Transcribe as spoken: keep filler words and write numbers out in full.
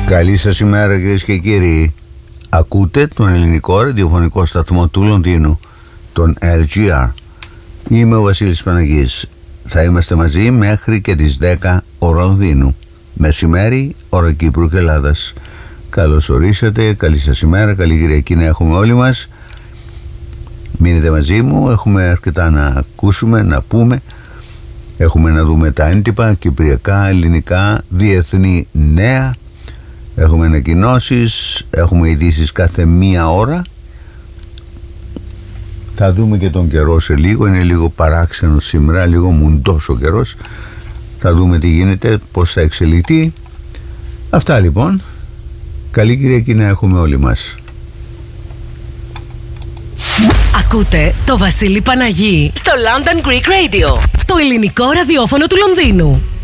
Καλή σας ημέρα κυρίες και κύριοι. Ακούτε τον ελληνικό ραδιοφωνικό σταθμό του Λονδίνου, τον ελ τζι αρ. Είμαι ο Βασίλης Παναγής. Θα είμαστε μαζί μέχρι και τις δέκα ώρα Λονδίνου. Μεσημέρι, ώρα Κύπρου και Ελλάδας. Καλώς ορίσατε, καλή σας ημέρα, καλή Κυριακή να έχουμε όλοι μας. Μείνετε μαζί μου, έχουμε αρκετά να ακούσουμε, να πούμε. Έχουμε να δούμε τα έντυπα, κυπριακά, ελληνικά, διεθνή νέα. Έχουμε ανακοινώσεις, έχουμε ειδήσεις κάθε μία ώρα. Θα δούμε και τον καιρό σε λίγο, είναι λίγο παράξενο σήμερα, λίγο μουντός ο καιρός. Θα δούμε τι γίνεται, πώς θα εξελιχθεί. Αυτά λοιπόν. Καλή Κυριακή να έχουμε όλοι μας. Ακούτε το Βασίλη Παναγή στο London Greek Radio, το ελληνικό ραδιόφωνο του Λονδίνου.